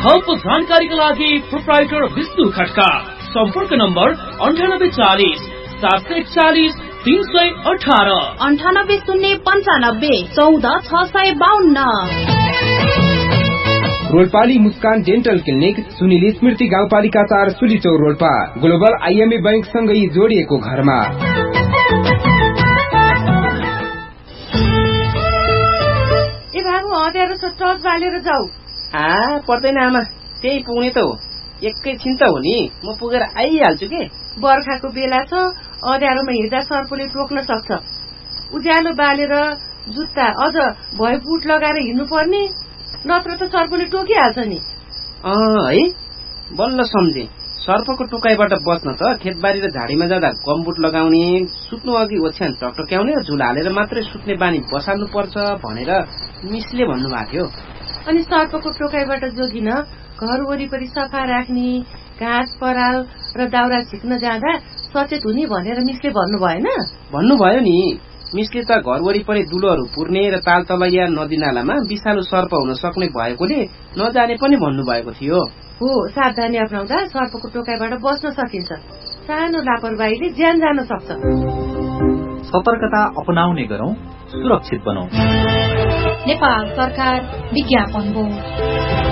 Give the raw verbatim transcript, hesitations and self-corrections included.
थप जानकारीका लागि प्रोप्राइटर विष्णु खड्का। सम्पर्क नम्बर अन्ठानब्बे चालिस सात सय चालिस तीन सय अठार अन्ठानब्बे शून्य पन्चानब्बे चौध छ सय बाहन्न। रोल्पाली मुस्कान डेन्टल क्लिनिक सुनिल स्मृति गाउँपालिका चार सुलीचौर रोल्पा ग्लोबल आइएमए बैंक सँगै जोडिएको घरमा। ए बाबु अँध्यारो छ टर्च बालेर जाऊ। आ पर्दैन आमा, त्यही पुग्ने त हो, एकैछिन त हो नि, म पुगेर आइहाल्छु के। बर्खाको बेला छ, अँध्यारोमा हिँड्दा सर्पले टोक्न सक्छ। उज्यालो बालेर जुत्ता अझ भए बुट लगाएर हिँड्नु पर्ने, नत्र त सर्पले टोकिहाल्छ नि। अँ है, बल्ल सम्झे। सर्पको टोकाइबाट बच्न त खेतबारी र झाडीमा जाँदा गमबुट लगाउने, सुत्नु अघि ओछ्यान टकटक्याउने र झुल हालेर मात्रै सुत्ने बानी बसाल्नु पर्छ भनेर मिसले भन्नुभएको थियो। अनि सर्पको टोकाइबाट जोगिन घर वरिपरि सफा राख्ने, घाँस पराल र दाउरा छिक्न जाँदा सचेत हुने भनेर मिसले भन्नु भएन? भन्नुभयो नि, मिसले त घर वरिपरि दुलोहरू पुर्ने र तालतलैया नदी नालामा विषालु सर्प हुन सक्ने भएकोले नजाने पनि भन्नुभएको थियो। हो, सावधानी अपनाउँदा सर्पको टोकाइबाट बच्न सकिन्छ। सानो लापरवाहीले ज्यान जान सक्छ। सतर्कता अपनाउने गरौं, सुरक्षित बनौं। नेपाल सरकार विज्ञापन बोर्ड।